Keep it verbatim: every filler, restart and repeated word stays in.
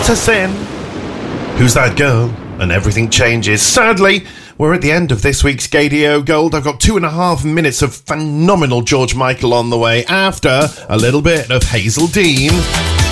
Let Us In. Who's That Girl? And everything changes. Sadly, we're at the end of this week's Gadio Gold. I've got two and a half minutes of phenomenal George Michael on the way after a little bit of Hazel Dean.